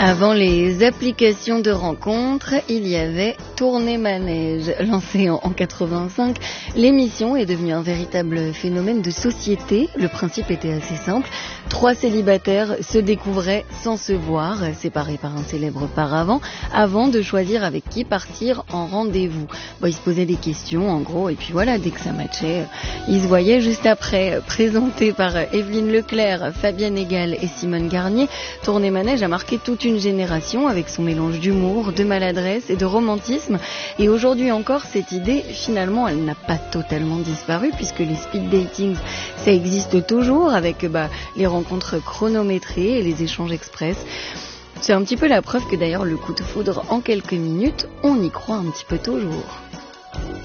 Avant les applications de rencontres, il y avait Tournée Manège. Lancée en 85, l'émission est devenue un véritable phénomène de société. Le principe était assez simple. 3 célibataires se découvraient sans se voir, séparés par un célèbre paravent, avant de choisir avec qui partir en rendez-vous. Ils se posaient des questions, en gros, et puis voilà, dès que ça matchait, ils se voyaient juste après. Présenté par Evelyne Leclerc, Fabienne Egal et Simone Garnier, Tournée Manège a marqué toute une génération avec son mélange d'humour, de maladresse et de romantisme. Et aujourd'hui encore, cette idée, finalement, elle n'a pas totalement disparu puisque les speed datings, ça existe toujours avec les rencontres chronométrées et les échanges express. C'est un petit peu la preuve que d'ailleurs le coup de foudre en quelques minutes, on y croit un petit peu toujours.